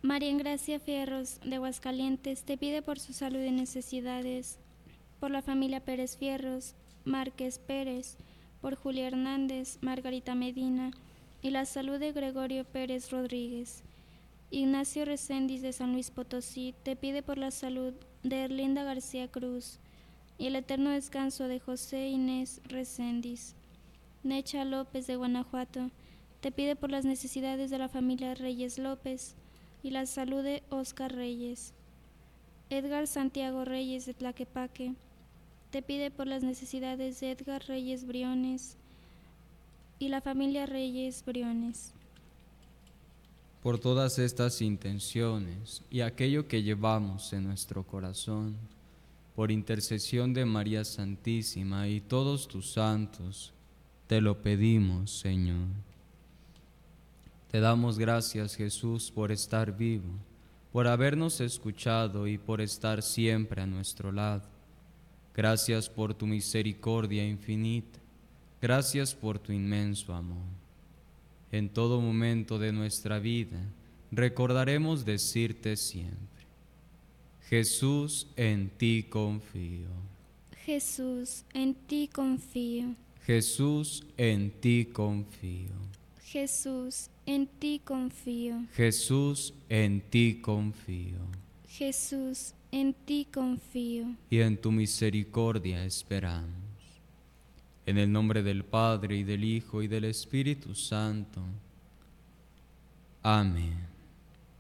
María Engracia Fierros, de Aguascalientes, te pide por su salud y necesidades, por la familia Pérez Fierros, Márquez Pérez, por Julia Hernández, Margarita Medina y la salud de Gregorio Pérez Rodríguez. Ignacio Reséndiz, de San Luis Potosí, te pide por la salud de Erlinda García Cruz y el eterno descanso de José Inés Reséndiz. Necha López, de Guanajuato, te pide por las necesidades de la familia Reyes López y la salud de Óscar Reyes. Edgar Santiago Reyes, de Tlaquepaque, te pide por las necesidades de Edgar Reyes Briones y la familia Reyes Briones. Por todas estas intenciones y aquello que llevamos en nuestro corazón, por intercesión de María Santísima y todos tus santos, te lo pedimos, Señor. Te damos gracias, Jesús, por estar vivo, por habernos escuchado y por estar siempre a nuestro lado. Gracias por tu misericordia infinita. Gracias por tu inmenso amor. En todo momento de nuestra vida, recordaremos decirte siempre: Jesús, en ti confío. Jesús, en ti confío. Jesús, en ti confío. Jesús, en ti confío. Jesús, en ti confío. Jesús, en ti confío. Y en tu misericordia esperamos. En el nombre del Padre, y del Hijo, y del Espíritu Santo. Amén.